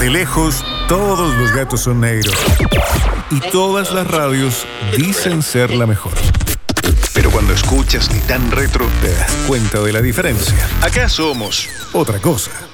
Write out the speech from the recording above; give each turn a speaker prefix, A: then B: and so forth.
A: De lejos, todos los gatos son negros. Y todas las radios dicen ser la mejor. Pero cuando escuchas Ni Tan Retro, te das cuenta de la diferencia. Acá somos otra cosa.